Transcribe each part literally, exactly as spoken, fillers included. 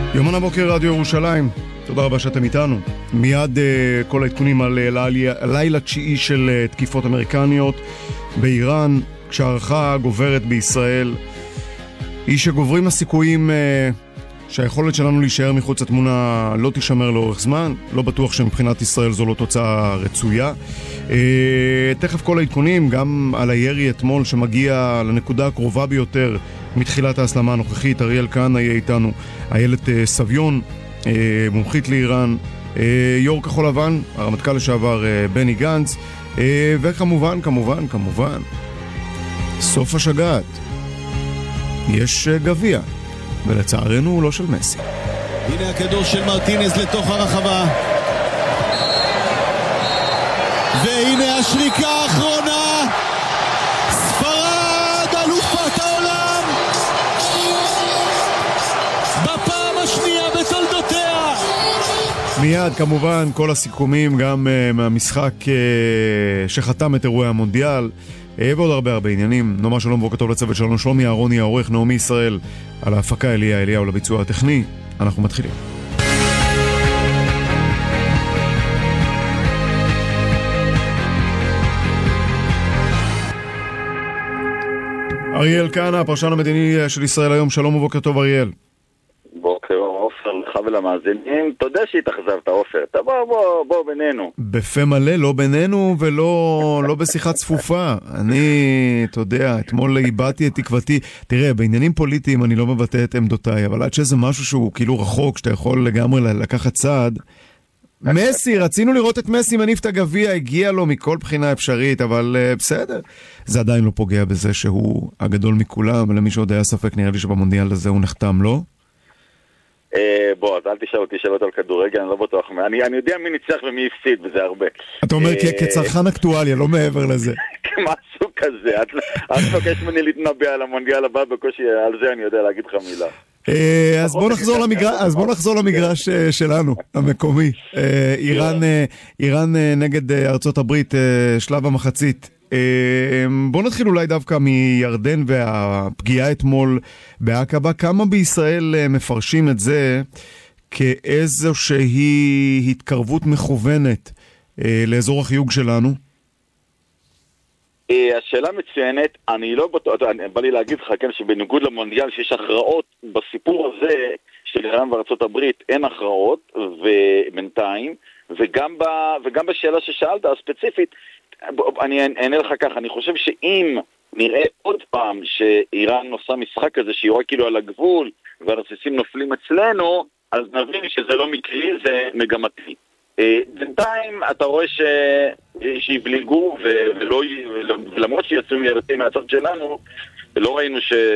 יומן הבוקר רדיו ירושלים, תודה רבה שאתם איתנו. מיד uh, כל העדכונים על לילה תשיעי של uh, תקיפות אמריקניות באיראן, כשהערכה גוברת בישראל, היא שגוברים הסיכויים uh, שהיכולת שלנו להישאר מחוץ לתמונה לא תישמר לאורך זמן. לא בטוח שמבחינת ישראל זו לא תוצאה רצויה. uh, תכף כל העדכונים גם על הירי אתמול שמגיע לנקודה הקרובה ביותר מתחילת ההסלמה הנוכחית. אריאל כהנא יהיה איתנו, איילת uh, סביון, uh, מומחית לאיראן, uh, יו"ר כחול לבן, הרמטכ"ל לשעבר uh, בני גנץ, uh, וכמובן, כמובן, כמובן, סוף השגעת. יש uh, גביע, ולצערנו הוא לא של מסי. הנה הכדור של מרטינז לתוך הרחבה, והנה השריקה האחרונה. ספרד אלופת העולם בפעם השנייה בתולדותיה. מיד כמובן כל הסיכומים גם uh, מהמשחק uh, שחתם את אירועי המונדיאל, uh, ועוד הרבה הרבה עניינים. נאמר שלום ובוקר טוב לצוות שלנו, שלומי אהרוני העורך, נעמי ישראל על ההפקה, אליה אליהו לביצוע הטכני. אנחנו מתחילים. אריאל כהנא, הפרשן המדיני של ישראל היום, שלום ובוקר טוב אריאל. בוקר עופר, לך ולמאזינים, תודה שהתאכזבת עופר, בוא בוא בוא בינינו. בפה מלא, לא בינינו ולא לא בשיחה צפופה. אני, אתה יודע, אתמול איבדתי את תקוותי. תראה, בעניינים פוליטיים אני לא מבטא את עמדותיי, אבל עד שזה משהו שהוא כאילו רחוק, שאתה יכול לגמרי לקחת צעד. מסי, רצינו לראות את מסי מניף את הגביע, הגיע לו מכל בחינה אפשרית, אבל uh, בסדר. זה עדיין לא פוגע בזה שהוא הגדול מכולם, ולמי שעוד היה ספק נראה לי שבמונדיאל הזה הוא נחתם, לא? אה, בוא, אז אל תשאל אותי שאלות על כדורגל, אני לא בטוח. אני, אני יודע מי ניצח ומי הפסיד, וזה הרבה. אתה אומר כצרכן אקטואליה, לא מעבר לזה. משהו כזה, את מבקש ממני להתנבא על המונדיאל הבא, בקושי על זה אני יודע להגיד לך מילה. אז בוא נחזור למגרש, אז בוא נחזור למגרש שלנו, המקומי. איראן, איראן נגד ארצות הברית, שלב המחצית. בוא נתחיל אולי דווקא מירדן והפגיעה אתמול בעקבה. כמה בישראל מפרשים את זה כאיזו שהיא התקרבות מכוונת לאזור החיוג שלנו? השאלה מצוינת. אני לא בטוח, בא לי להגיד לך כן שבניגוד למונדיאל שיש הכרעות, בסיפור הזה של איראן וארצות הברית אין הכרעות ובינתיים, וגם ב, וגם בשאלה ששאלת הספציפית, אני אענה לך ככה, אני חושב שאם נראה עוד פעם שאיראן עושה משחק כזה שהיא רואה כאילו על הגבול והרסיסים נופלים אצלנו, אז נבין שזה לא מקרי, זה מגמתי. בינתיים אתה רואה ש... שהבליגו ולא... ולמרות שיצאו מיירתים מהצד שלנו, לא ראינו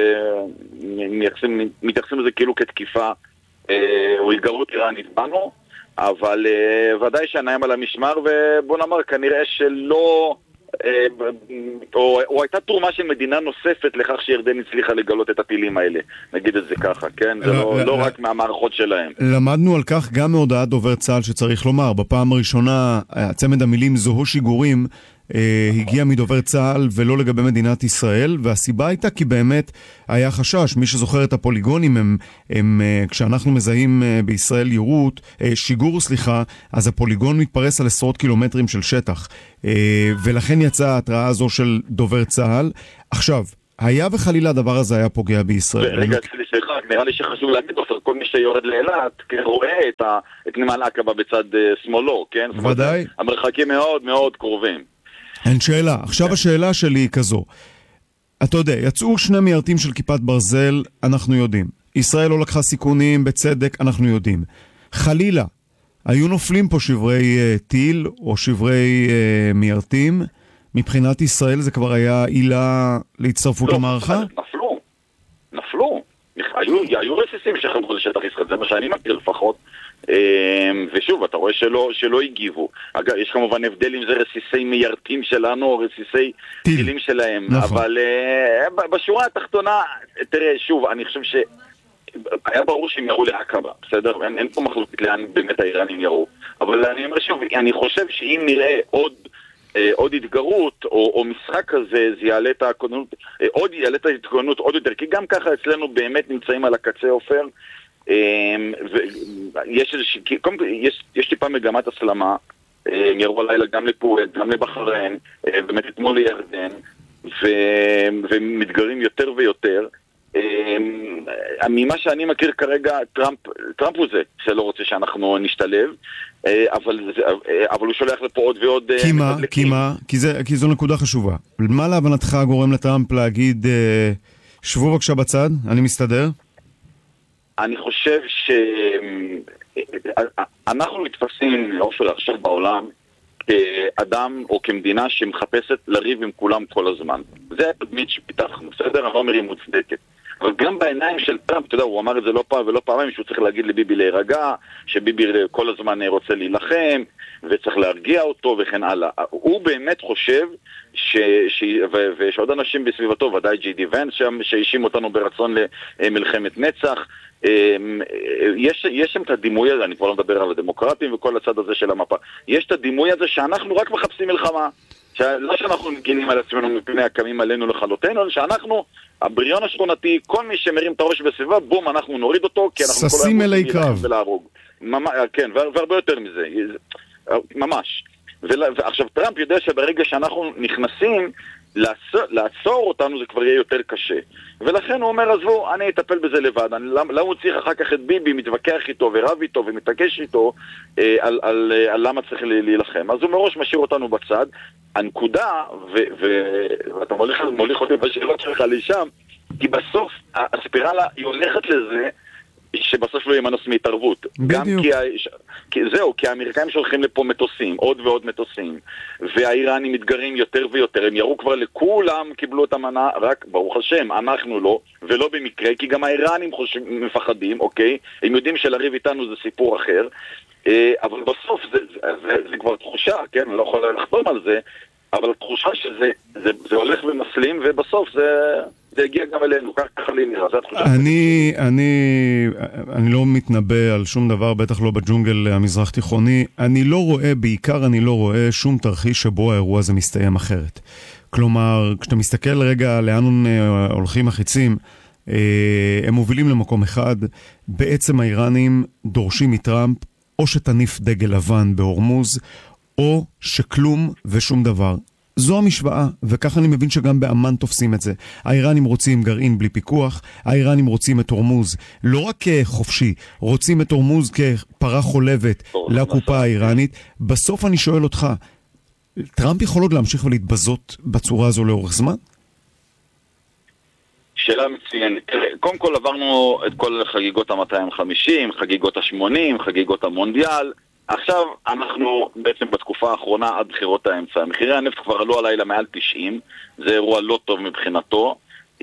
שמתייחסים לזה כאילו כתקיפה או התגרות איראנית בנו, אבל ודאי שהנעים על המשמר, ובוא נאמר כנראה שלא, או, או הייתה תרומה של מדינה נוספת לכך שירדן הצליחה לגלות את הטילים האלה, נגיד את זה ככה, כן? זה לא, לא רק מהמערכות שלהם. למדנו על כך גם מהודעת דובר צה"ל, שצריך לומר, בפעם הראשונה צמד המילים זוהו שיגורים הגיע מדובר צה"ל ולא לגבי מדינת ישראל, והסיבה הייתה כי באמת היה חשש. מי שזוכר את הפוליגונים, הם, הם, כשאנחנו מזהים בישראל יירוט, שיגור סליחה, אז הפוליגון מתפרס על עשרות קילומטרים של שטח, ולכן יצאה ההתראה הזו של דובר צה"ל. עכשיו, היה וחלילה הדבר הזה היה פוגע בישראל. רגע, סליחה, נראה לי שחשוב להגיד אותו, כל מי שיורד לאילת רואה את, ה, את נמל עקבה בצד שמאלו, כן? ודאי. המרחקים מאוד מאוד קרובים. אין שאלה. עכשיו השאלה שלי היא כזו. אתה יודע, יצאו שני מיירטים של כיפת ברזל, אנחנו יודעים. ישראל לא לקחה סיכונים, בצדק, אנחנו יודעים. חלילה, היו נופלים פה שברי uh, טיל או שברי uh, מיירטים. מבחינת ישראל זה כבר היה עילה להצטרפות לא, למערכה? נפלו. נפלו. היו, היו רסיסים שחמרו לשטח ישראל, זה מה שאני מכיר לפחות. ושוב, אתה רואה שלא, שלא הגיבו. אגב, יש כמובן הבדל אם זה רסיסי מיירטים שלנו או רסיסי טילים שלהם. נכון. אבל uh, בשורה התחתונה, תראה, שוב, אני חושב שהיה ברור שהם יראו לעקבה, בסדר? אין, אין פה מחלוקת לאן באמת האיראנים יראו. אבל אני אומר שוב, אני חושב שאם נראה עוד עוד התגרות או, או משחק כזה, זה יעלה את ההתגוננות, עוד יעלה את ההתגוננות עוד יותר, כי גם ככה אצלנו באמת נמצאים על הקצה אופר, ויש יש, יש טיפה מגמת הסלמה, הם ירו הלילה גם לפועד, גם לבחריין, באמת אתמול לירדן, ומתגרים יותר ויותר. ממה שאני מכיר כרגע, טראמפ, טראמפ הוא זה שלא רוצה שאנחנו נשתלב, אבל, אבל הוא שולח לפה עוד ועוד... כי מה? כי מה? כי, זה, כי זו נקודה חשובה. מה להבנתך גורם לטראמפ להגיד, שבו בבקשה בצד, אני מסתדר? אני חושב שאנחנו מתפסים, אופר, עכשיו בעולם, כאדם או כמדינה שמחפשת לריב עם כולם כל הזמן. זה התדמית שפיתחנו, בסדר? אני לא אומר היא מוצדקת. אבל גם בעיניים של טראמפ, אתה יודע, הוא אמר את זה לא פעם ולא פעמים, שהוא צריך להגיד לביבי להירגע, שביבי כל הזמן רוצה להילחם, וצריך להרגיע אותו וכן הלאה. הוא באמת חושב, ש... ש... ו... ויש עוד אנשים בסביבתו, ודאי ג'י די ונס שהאשים אותנו ברצון למלחמת נצח, יש, יש שם את הדימוי הזה, אני כבר לא מדבר על הדמוקרטים וכל הצד הזה של המפה, יש את הדימוי הזה שאנחנו רק מחפשים מלחמה, לא שאנחנו מגינים על עצמנו מפני הקמים עלינו לכלותנו, אלא שאנחנו, הבריון השכונתי, כל מי שמרים את הראש בסביבה, בום, אנחנו נוריד אותו, כי אנחנו ססים אלי קרב. ולהרוג. כן, והרבה יותר מזה, ממש. ועכשיו טראמפ יודע שברגע שאנחנו נכנסים, לעצור, לעצור אותנו זה כבר יהיה יותר קשה. ולכן הוא אומר, עזבו, אני אטפל בזה לבד. אני, למה, למה הוא צריך אחר כך את ביבי, מתווכח איתו ורב איתו ומתעקש איתו אה, על, על, על, על למה צריך להילחם. אז הוא מראש משאיר אותנו בצד. הנקודה, ו, ו, ואתה מוליך, מוליך אותי בשאלות שלך לשם, כי בסוף הספירלה היא הולכת לזה, שבסוף לא יהיה מנוס מהתערבות. גם כי, כי זהו, כי האמריקאים שולחים לפה מטוסים, עוד ועוד מטוסים, והאיראנים מתגרים יותר ויותר, הם ירו כבר לכולם, קיבלו את המנה, רק ברוך השם, אנחנו לא, ולא במקרה, כי גם האיראנים חושבים, מפחדים, אוקיי? הם יודעים שלריב איתנו זה סיפור אחר, אבל בסוף זה, זה, זה, זה כבר תחושה, כן? אני לא יכול לחתום על זה, אבל התחושה שזה זה, זה הולך ומסלים, ובסוף זה... זה הגיע גם אלינו, ככה לי נראה, זה התחושה. אני, אני, אני לא מתנבא על שום דבר, בטח לא בג'ונגל המזרח תיכוני. אני לא רואה, בעיקר אני לא רואה שום תרחיש שבו האירוע הזה מסתיים אחרת. כלומר, כשאתה מסתכל רגע לאן הולכים החיצים, הם מובילים למקום אחד, בעצם האיראנים דורשים מטראמפ, או שתניף דגל לבן בהורמוז, או שכלום ושום דבר. זו המשוואה, וככה אני מבין שגם באמן תופסים את זה. האיראנים רוצים גרעין בלי פיקוח, האיראנים רוצים את הורמוז לא רק כחופשי, רוצים את הורמוז כפרה חולבת לקופה האיראנית. בסוף אני שואל אותך, טראמפ יכול עוד להמשיך ולהתבזות בצורה הזו לאורך זמן? שאלה מצוינת. קודם כל עברנו את כל חגיגות ה-מאתיים וחמישים, חגיגות ה-שמונים, חגיגות המונדיאל. עכשיו אנחנו בעצם בתקופה האחרונה עד בחירות האמצע. מחירי הנפט כבר עלו הלילה מעל תשעים, זה אירוע לא טוב מבחינתו,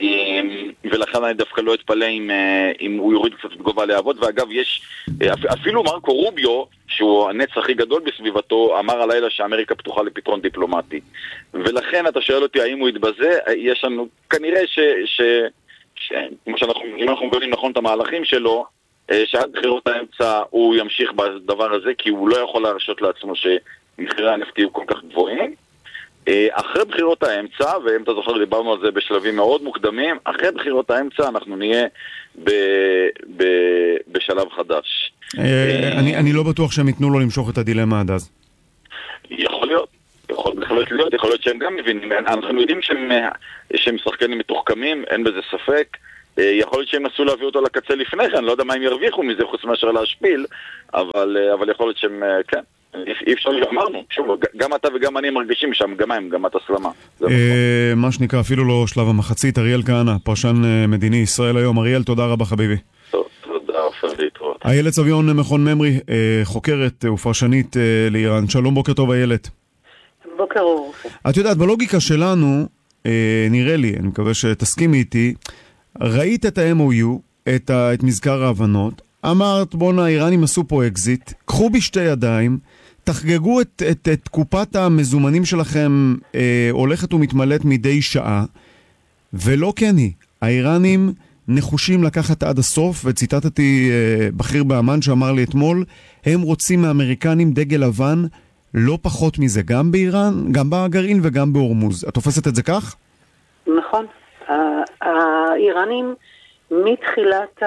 ולכן אני דווקא לא אתפלא אם, אם הוא יוריד קצת תגובה להעבוד. ואגב, יש אפילו מרקו רוביו, שהוא הנץ הכי גדול בסביבתו, אמר הלילה שאמריקה פתוחה לפתרון דיפלומטי. ולכן אתה שואל אותי האם הוא יתבזה, יש לנו כנראה ש... ש, ש כמו שאנחנו, אם אנחנו מבינים נכון את המהלכים שלו, שעד בחירות האמצע הוא ימשיך בדבר הזה, כי הוא לא יכול להרשות לעצמו שמחירי הנפט יהיו כל כך גבוהים. אחרי בחירות האמצע, ואם אתה זוכר דיברנו על זה בשלבים מאוד מוקדמים, אחרי בחירות האמצע אנחנו נהיה ב, ב, בשלב חדש. אני, אני לא בטוח שהם ייתנו לו למשוך את הדילמה עד אז. יכול להיות. יכול להיות, יכול להיות שהם גם מבינים. אנחנו יודעים שהם, שהם שחקנים מתוחכמים, אין בזה ספק. יכול להיות שהם נסו להביא אותו לקצה לפני כן, לא יודע מה הם ירוויחו מזה חוץ מאשר להשפיל, אבל, אבל יכול להיות שהם, כן, אי אפשר שאמרנו, שוב, גם אתה וגם אני מרגישים שהמגמה הם מגמת הסלמה. מה שנקרא, אפילו לא שלב המחצית. אריאל כהנא, פרשן מדיני ישראל היום. אריאל, תודה רבה חביבי. תודה, עופר, להתראות. איילת סביון, מכון ממרי, חוקרת ופרשנית לאיראן. שלום, בוקר טוב איילת. בוקר אור. את יודעת, בלוגיקה שלנו, נראה לי, אני מקווה שתסכימי איתי, ראית את ה-אם או יו, את, ה, את מזכר ההבנות, אמרת, בונה, האיראנים עשו פה אקזיט, קחו בשתי ידיים, תחגגו את, את, את קופת המזומנים שלכם, אה, הולכת ומתמלאת מדי שעה, ולא כן היא. האיראנים נחושים לקחת עד הסוף, וציטטתי אה, בכיר באמן שאמר לי אתמול, הם רוצים מאמריקנים דגל לבן, לא פחות מזה, גם באיראן, גם בגרעין וגם בהורמוז. את תופסת את זה כך? נכון. האיראנים מתחילת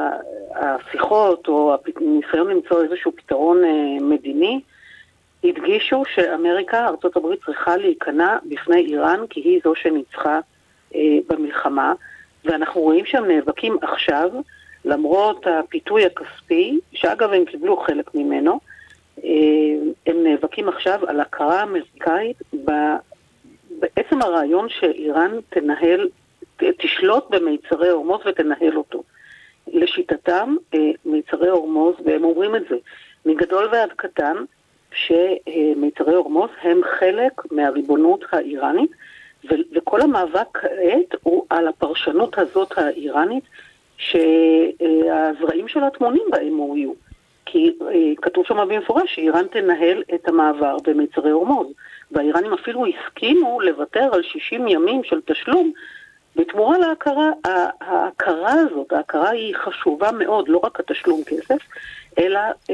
השיחות או הניסיון למצוא איזשהו פתרון מדיני, הדגישו שאמריקה, ארצות הברית, צריכה להיכנע בפני איראן, כי היא זו שניצחה במלחמה, ואנחנו רואים שהם נאבקים עכשיו, למרות הפיתוי הכספי, שאגב הם קיבלו חלק ממנו, הם נאבקים עכשיו על הכרה אמריקאית בעצם הרעיון שאיראן תנהל, תשלוט במיצרי הורמוז ותנהל אותו. לשיטתם, מיצרי הורמוז, והם אומרים את זה, מגדול ועד קטן, שמיצרי הורמוז הם חלק מהריבונות האיראנית, וכל המאבק כעת הוא על הפרשנות הזאת האיראנית, שהזרעים שלה טמונים ב-אם או יו. כי כתוב שם במפורש שאיראן תנהל את המעבר במיצרי הורמוז, והאיראנים אפילו הסכימו לוותר על שישים ימים של תשלום, בתמורה להכרה. ההכרה הזאת, ההכרה היא חשובה מאוד, לא רק התשלום כסף, אלא אה,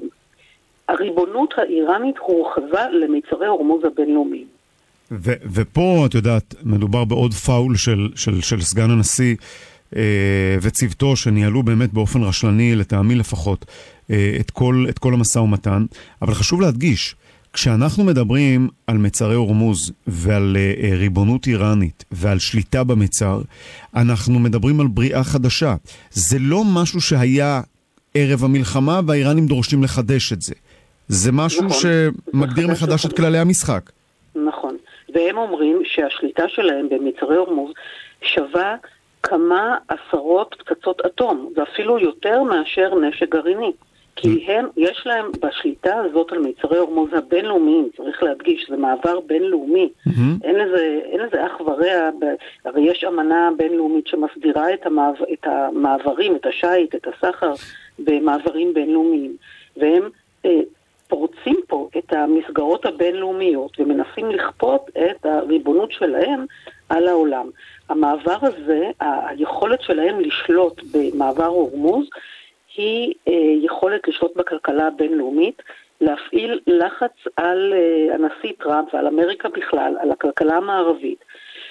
הריבונות האיראנית הורחבה למיצרי הורמוז הבינלאומיים. ו- ופה, את יודעת, מדובר בעוד פאול של, של, של סגן הנשיא אה, וצוותו, שניהלו באמת באופן רשלני, לטעמי לפחות, אה, את כל, את כל המשא ומתן. אבל חשוב להדגיש, כשאנחנו מדברים על מצרי הורמוז ועל אה, ריבונות איראנית ועל שליטה במצר, אנחנו מדברים על בריאה חדשה. זה לא משהו שהיה ערב המלחמה, והאיראנים דורשים לחדש את זה. זה משהו נכון. שמגדיר מחדש את כללי המשחק. נכון. והם אומרים שהשליטה שלהם במצרי הורמוז שווה כמה עשרות פצצות אטום, ואפילו יותר מאשר נשק גרעיני. כי הם, יש להם בשליטה הזאת על מצרי הורמוז הבינלאומיים, צריך להדגיש, זה מעבר בינלאומי. אין לזה, אין לזה אח ורע, הרי יש אמנה בינלאומית שמסדירה את, המעבר, את המעברים, את השייט, את הסחר במעברים בינלאומיים. והם אה, פורצים פה את המסגרות הבינלאומיות ומנסים לכפות את הריבונות שלהם על העולם. המעבר הזה, היכולת שלהם לשלוט במעבר הורמוז, היא אה, יכולת לשלוט בכלכלה הבינלאומית, להפעיל לחץ על אה, הנשיא טראמפ ועל אמריקה בכלל, על הכלכלה המערבית,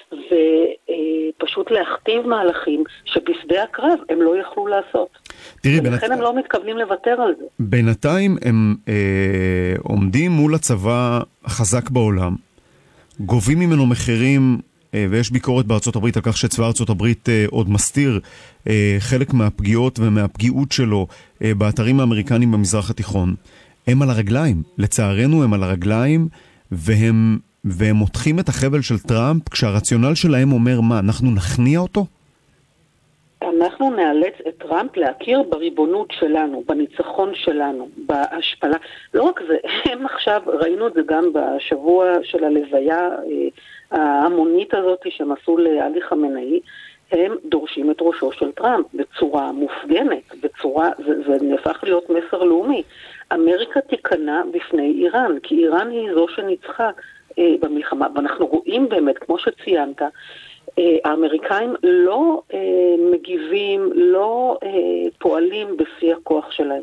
ופשוט אה, להכתיב מהלכים שבשדה הקרב הם לא יכלו לעשות. תראי, ולכן בנת... הם לא מתכוונים לוותר על זה. בינתיים הם אה, עומדים מול הצבא החזק בעולם, גובים ממנו מחירים, ויש ביקורת בארצות הברית על כך שצבא ארצות הברית עוד מסתיר חלק מהפגיעות ומהפגיעות שלו באתרים האמריקנים במזרח התיכון. הם על הרגליים, לצערנו הם על הרגליים, והם, והם מותחים את החבל של טראמפ, כשהרציונל שלהם אומר מה, אנחנו נכניע אותו? אנחנו נאלץ את טראמפ להכיר בריבונות שלנו, בניצחון שלנו, בהשפלה. לא רק זה, הם עכשיו, ראינו את זה גם בשבוע של הלוויה ההמונית הזאת שהם עשו לעלי חמינאי, הם דורשים את ראשו של טראמפ בצורה מופגנת, בצורה, זה, זה נהפך להיות מסר לאומי. אמריקה תיכנע בפני איראן, כי איראן היא זו שניצחה אה, במלחמה, ואנחנו רואים באמת, כמו שציינת, האמריקאים לא אה, מגיבים, לא אה, פועלים בשיא הכוח שלהם.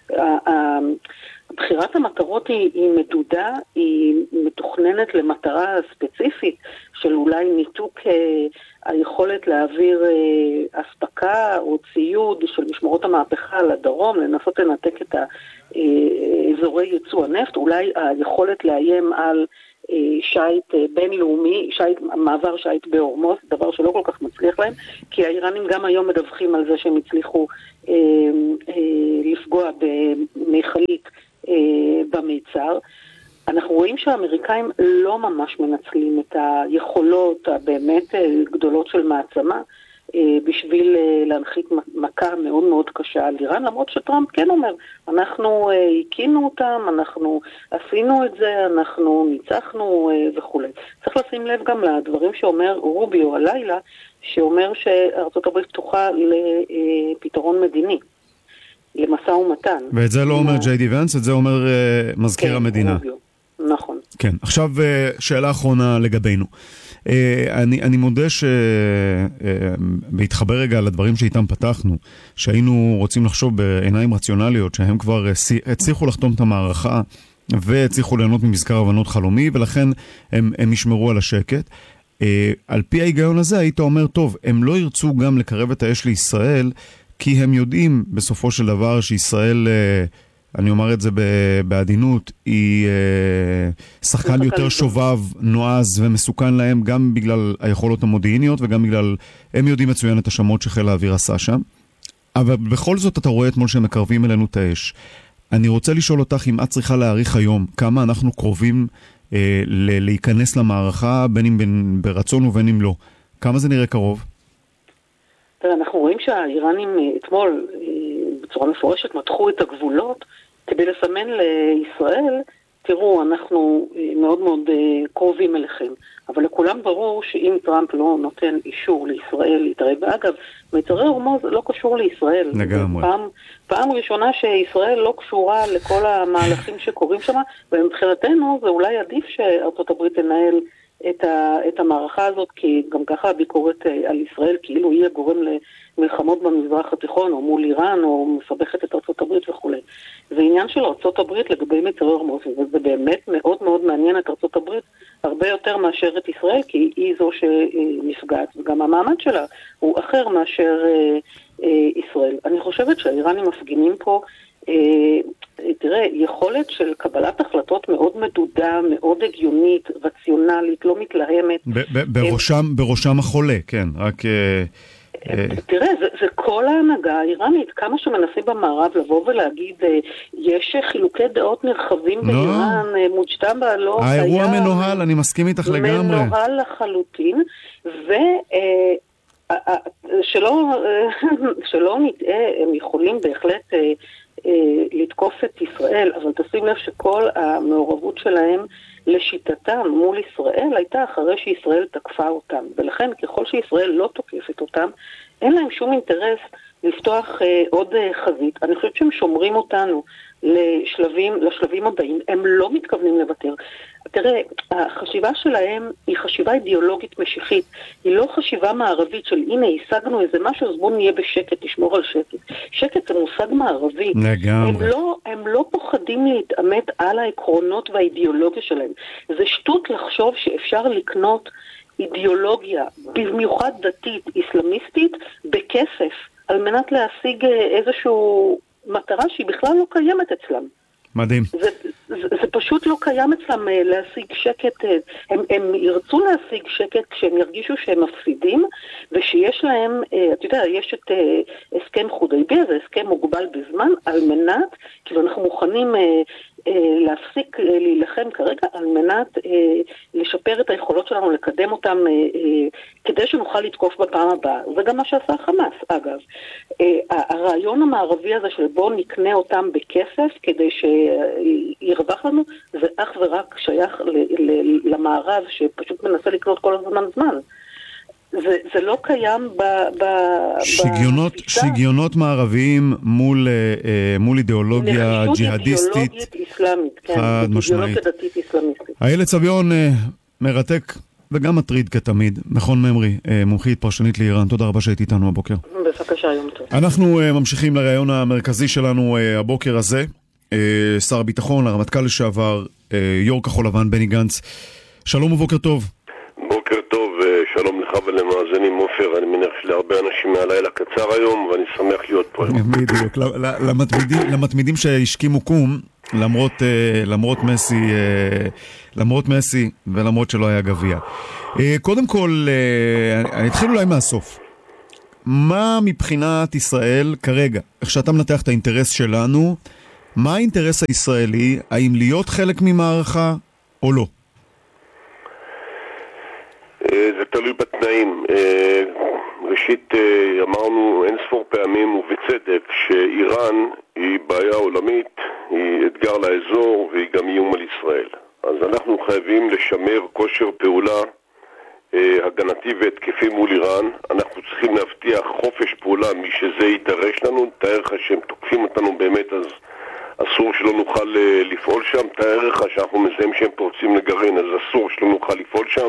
בחירת המטרות היא, היא מדודה, היא מתוכננת למטרה ספציפית של אולי ניתוק אה, היכולת להעביר אה, הספקה או ציוד של משמרות המהפכה לדרום, לנסות לנתק את אזורי ייצוא הנפט, אולי היכולת לאיים על שייט בינלאומי, שייט, מעבר שייט בהורמוז, דבר שלא כל כך מצליח להם, כי האיראנים גם היום מדווחים על זה שהם הצליחו אה, אה, לפגוע במכלית אה, במיצר. אנחנו רואים שהאמריקאים לא ממש מנצלים את היכולות הבאמת גדולות של מעצמה, בשביל להנחית מכה מאוד מאוד קשה על איראן, למרות שטראמפ כן אומר, אנחנו הקינו אותם, אנחנו עשינו את זה, אנחנו ניצחנו וכו'. צריך לשים לב גם לדברים שאומר רוביו הלילה, שאומר שארצות הברית פתוחה לפתרון מדיני, למשא ומתן. ואת זה לא אומר ג'יי די ונס, את זה אומר מזכיר כן, המדינה. רוביו. נכון. כן, עכשיו שאלה אחרונה לגבינו. אני, אני מודה שבהתחבר רגע לדברים שאיתם פתחנו, שהיינו רוצים לחשוב בעיניים רציונליות, שהם כבר הצליחו לחתום את המערכה, והצליחו ליהנות ממזכר הבנות חלומי, ולכן הם, הם ישמרו על השקט. על פי ההיגיון הזה היית אומר, טוב, הם לא ירצו גם לקרב את האש לישראל, כי הם יודעים בסופו של דבר שישראל, אני אומר את זה בעדינות, היא שחקן יותר שובב, נועז ומסוכן להם, גם בגלל היכולות המודיעיניות וגם בגלל, הם יודעים מצוין את השמות שחיל האוויר עשה שם. אבל בכל זאת אתה רואה אתמול שהם מקרבים אלינו את האש. אני רוצה לשאול אותך אם את צריכה להעריך היום כמה אנחנו קרובים אה, ל- להיכנס למערכה, בין אם בין, ברצון ובין אם לא. כמה זה נראה קרוב? תראה, אנחנו רואים שהאיראנים אתמול בצורה מפורשת מתחו את הגבולות כדי לסמן לישראל, תראו, אנחנו מאוד מאוד קרובים אליכם. אבל לכולם ברור שאם טראמפ לא נותן אישור לישראל להתערב, ואגב, מצרי הורמוז לא קשור לישראל. לגמרי. פעם, פעם ראשונה שישראל לא קשורה לכל המהלכים שקורים שם, ומבחינתנו זה אולי עדיף שארצות הברית תנהל את, ה, את המערכה הזאת, כי גם ככה הביקורת על ישראל כאילו היא הגורם למלחמות במזרח התיכון, או מול איראן, או מסבכת את ארצות הברית וכו'. זה עניין של ארצות הברית לגבי מצרי הורמוז, וזה באמת מאוד מאוד מעניין את ארצות הברית, הרבה יותר מאשר את ישראל, כי היא זו שנפגעת, וגם המעמד שלה הוא אחר מאשר אה, אה, ישראל. אני חושבת שהאיראנים מפגינים פה, אה, תראה, יכולת של קבלת החלטות מאוד מדודה, מאוד הגיונית, רציונלית, לא מתלהמת. בראשם, בראשם החולה, כן, רק... תראה, זה, זה כל ההנהגה האיראנית, כמה שמנסים במערב לבוא ולהגיד, יש חילוקי דעות נרחבים באיראן, מוג'תבא לא היה... האירוע מנוהל, אני מסכים איתך לגמרי. מנוהל לחלוטין, ושלא שלא נטעה, הם יכולים בהחלט לתקוף את ישראל, אבל תשים לב שכל המעורבות שלהם לשיטתם מול ישראל הייתה אחרי שישראל תקפה אותם, ולכן ככל שישראל לא תוקפת אותם, אין להם שום אינטרס לפתוח אה, עוד אה, חזית. אני חושבת שהם שומרים אותנו לשלבים, לשלבים הבאים, הם לא מתכוונים לוותר. תראה, החשיבה שלהם היא חשיבה אידיאולוגית משיחית, היא לא חשיבה מערבית של הנה, השגנו איזה משהו, אז בואו נהיה בשקט, תשמור על שקט. שקט זה מושג מערבי. לגמרי. הם לא, הם לא פוחדים להתאמת על העקרונות והאידיאולוגיה שלהם. זה שטות לחשוב שאפשר לקנות אידיאולוגיה, במיוחד דתית, איסלאמיסטית, בכסף, על מנת להשיג איזשהו מטרה שהיא בכלל לא קיימת אצלם. מדהים. זה, זה, זה פשוט לא קיים אצלם להשיג שקט, הם, הם ירצו להשיג שקט כשהם ירגישו שהם מפסידים, ושיש להם, אתה יודע, יש את הסכם חודייביה, זה הסכם מוגבל בזמן, על מנת, כאילו אנחנו מוכנים להפסיק להילחם כרגע, על מנת לשפר את היכולות שלנו, לקדם אותם, כדי שנוכל לתקוף בפעם הבאה. זה גם מה שעשה חמאס, אגב. הרעיון המערבי הזה של בוא נקנה אותם בכסף, כדי שירווח לנו, זה אך ורק שייך למערב, שפשוט מנסה לקנות כל הזמן זמן. זה, זה לא קיים ב... ב שגיונות, שגיונות מערביים מול, מול אידיאולוגיה ג'יהדיסטית. אידיאולוגית איסלאמית, כן. חד משמעית. אידיאולוגיה דתית איסלאמיסטית. איילת סביון, מרתק וגם מטריד כתמיד. מכון ממרי, מומחית פרשנית לאיראן. תודה רבה שהיית איתנו הבוקר. בבקשה, יום טוב. אנחנו ממשיכים לרעיון המרכזי שלנו הבוקר הזה. שר הביטחון, הרמטכ"ל לשעבר, יו"ר כחול לבן בני גנץ. שלום ובוקר טוב. בוקר טוב, שלום לך ולמאזינים. עופר, אני מניח שלהרבה אנשים מהלילה קצר היום, ואני שמח להיות פה. בדיוק, למתמידים, למתמידים שהשכימו קום, למרות, למרות מסי, למרות מסי ולמרות שלא היה גביע. קודם כל, אני אתחיל אולי מהסוף. מה מבחינת ישראל כרגע, איך שאתה מנתח את האינטרס שלנו, מה האינטרס הישראלי, האם להיות חלק ממערכה או לא? זה תלוי בתנאים. ראשית, אמרנו אין ספור פעמים ובצדק שאיראן היא בעיה עולמית, היא אתגר לאזור והיא גם איום על ישראל. אז אנחנו חייבים לשמר כושר פעולה הגנתי והתקפי מול איראן. אנחנו צריכים להבטיח חופש פעולה מי שזה יידרש לנו. תאר לך שהם תוקפים אותנו באמת, אז אסור שלא נוכל לפעול שם. תאר לך שאנחנו מזהים שהם פורצים לגרעין, אז אסור שלא נוכל לפעול שם.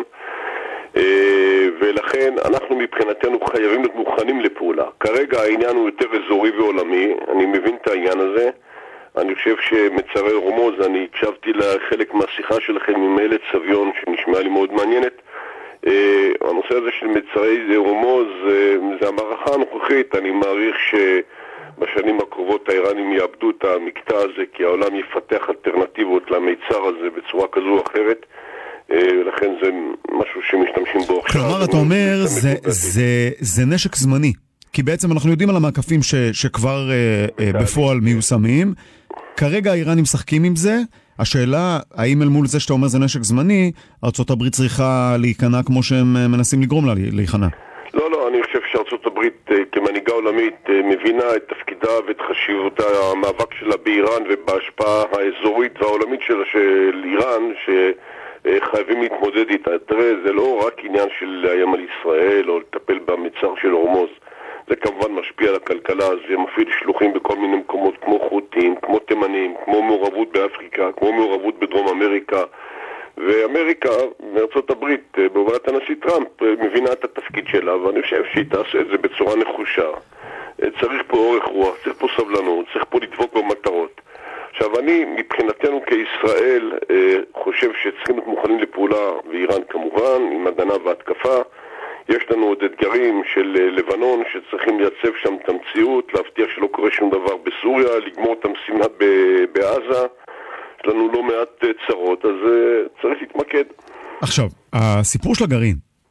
ולכן אנחנו מבחינתנו חייבים להיות מוכנים לפעולה. כרגע העניין הוא יותר אזורי ועולמי, אני מבין את העניין הזה. אני חושב שמצרי הורמוז, אני הקשבתי לחלק מהשיחה שלכם עם איילת סביון שנשמעה לי מאוד מעניינת. הנושא הזה של מצרי הורמוז זה המערכה הנוכחית. אני מעריך שבשנים הקרובות האיראנים יאבדו את המקטע הזה, כי העולם יפתח אלטרנטיבות למיצר הזה בצורה כזו או אחרת, ולכן זה משהו שמשתמשים בו עכשיו. כלומר, אתה אומר, זה, זה, זה נשק זמני, כי בעצם אנחנו יודעים על המעקפים ש, שכבר בפועל מיושמים. כרגע האיראנים משחקים עם זה. השאלה, האם אל מול זה שאתה אומר זה נשק זמני, ארצות הברית צריכה להיכנע כמו שהם מנסים לגרום לה להיכנע? לא, לא, אני חושב שארצות הברית כמנהיגה עולמית מבינה את תפקידה ואת חשיבות המאבק שלה באיראן ובהשפעה האזורית והעולמית שלה של איראן, שחייבים להתמודד איתה. תראה, זה לא רק עניין של לאיים על ישראל או לטפל במצר של הורמוז. זה כמובן משפיע על הכלכלה, זה מפעיל שלוחים בכל מיני מקומות כמו חות'ים, כמו תימנים, כמו מעורבות באפריקה, כמו מעורבות בדרום אמריקה. ואמריקה, מארצות הברית, בהובלת הנשיא טראמפ, מבינה את התפקיד שלה, ואני חושב שהיא תעשה את זה בצורה נחושה. צריך פה אורך רוח, צריך פה סבלנות, צריך פה לדבוק במטרות. עכשיו, אני, מבחינתנו כישראל, חושב שצריכים להיות מוכנים לפעולה, ואיראן כמובן, עם הגנה והתקפה. יש לנו עוד אתגרים של לבנון שצריכים לייצב שם את המציאות, להבטיח שלא קורה שום דבר בסוריה, לגמור את המשימה בעזה. יש לנו לא מעט צרות, אז צריך להתמקד. עכשיו, הסיפור של הגרעין,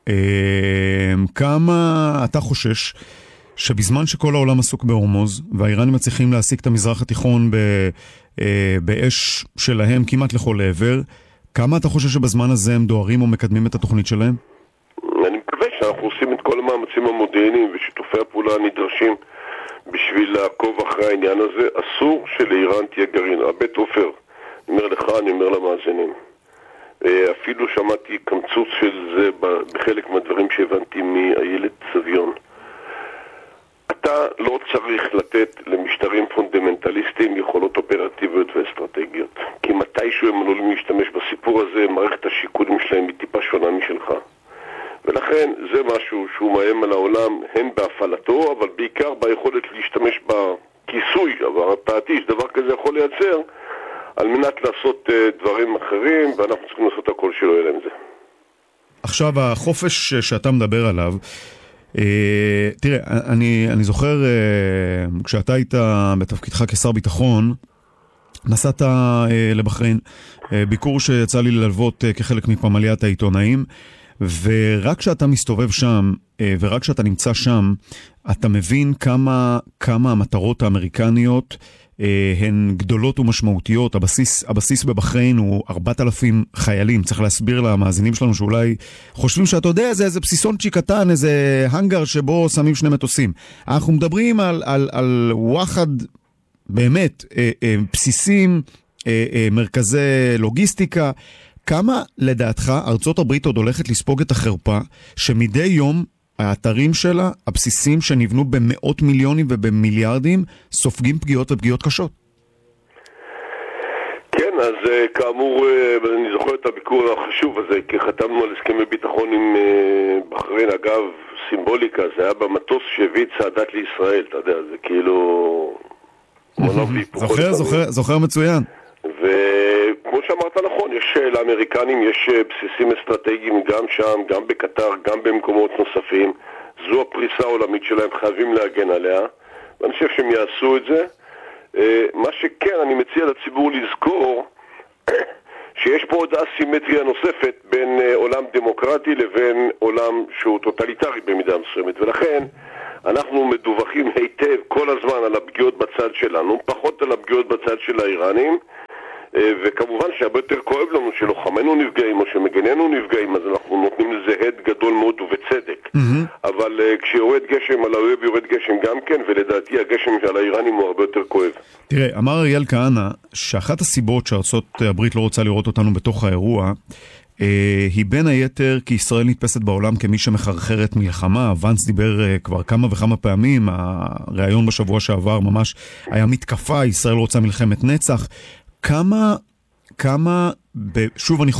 כמה אתה חושש שבזמן שכל העולם עסוק בהורמוז, והאיראנים מצליחים להשיג את המזרח התיכון באש שלהם כמעט לכל עבר, כמה אתה חושש שבזמן הזה הם דוהרים או מקדמים את התוכנית שלהם? אני מקווה שאנחנו עושים את כל המאמצים המודיעיניים ושיתופי הפעולה הנדרשים בשביל לעקוב אחרי העניין הזה. אסור שלאיראן תהיה גרעין. הבית עופר, אני אומר לך, אני אומר למאזינים. אפילו שמעתי קמצוץ של זה בחלק מהדברים שהבנתי מאיילת סביון. אתה לא צריך לתת למשטרים פונדמנטליסטיים יכולות אופרטיביות ואסטרטגיות. כי מתישהו הם עלולים להשתמש בסיפור הזה, מערכת השיקולים שלהם היא טיפה שונה משלך. ולכן זה משהו שהוא מאיים על העולם, הן בהפעלתו, אבל בעיקר ביכולת להשתמש בכיסוי, אבל הפעתי שדבר כזה יכול לייצר, על מנת לעשות דברים אחרים, ואנחנו צריכים לעשות הכל שלא יהיה להם זה. עכשיו, החופש שאתה מדבר עליו, אה, תראה, אני, אני זוכר, אה, כשאתה היית בתפקידך כשר ביטחון, נסעת אה, לבחריין, אה, ביקור שיצא לי ללוות אה, כחלק מפמליית העיתונאים, ורק כשאתה מסתובב שם, ורק כשאתה נמצא שם, אתה מבין כמה, כמה המטרות האמריקניות הן גדולות ומשמעותיות. הבסיס, הבסיס בבחריין הוא ארבעת אלפים חיילים. צריך להסביר למאזינים שלנו שאולי חושבים שאתה יודע, זה איזה בסיסונצ'י קטן, איזה הנגר שבו שמים שני מטוסים. אנחנו מדברים על, על, על וואחד באמת, בסיסים, מרכזי לוגיסטיקה. כמה לדעתך ארצות הברית עוד הולכת לספוג את החרפה שמדי יום האתרים שלה, הבסיסים שנבנו במאות מיליונים ובמיליארדים, סופגים פגיעות ופגיעות קשות? כן, אז כאמור, אני זוכר את הביקור החשוב הזה, כי חתמנו על הסכמי ביטחון עם בחריין, אגב, סימבוליקה, זה היה במטוס שהביא צעדת לישראל, אתה יודע, זה כאילו... זוכר, זוכר, זוכר מצוין. וכמו שאמרת נכון, יש לאמריקנים, יש בסיסים אסטרטגיים גם שם, גם בקטר, גם במקומות נוספים. זו הפריסה העולמית שלהם, חייבים להגן עליה, ואני חושב שהם יעשו את זה. מה שכן, אני מציע לציבור לזכור שיש פה עוד אסימטריה נוספת בין עולם דמוקרטי לבין עולם שהוא טוטליטרי במידה מסוימת, ולכן אנחנו מדווחים היטב כל הזמן על הפגיעות בצד שלנו, פחות על הפגיעות בצד של האיראנים, וכמובן שהרבה יותר כואב לנו שלוחמנו נפגעים או שמגננו נפגעים, אז אנחנו נותנים לזה הד גדול מאוד ובצדק. Mm-hmm. אבל uh, כשיורד גשם על האויב יורד גשם גם כן, ולדעתי הגשם של האיראנים הוא הרבה יותר כואב. תראה, אמר אריאל כהנא שאחת הסיבות שארצות הברית לא רוצה לראות אותנו בתוך האירוע אה, היא בין היתר כי ישראל נתפסת בעולם כמי שמחרחרת מלחמה. ונס דיבר אה, כבר כמה וכמה פעמים, הרעיון בשבוע שעבר ממש היה מתקפה, ישראל רוצה מלחמת נצח. כמה, כמה, שוב אני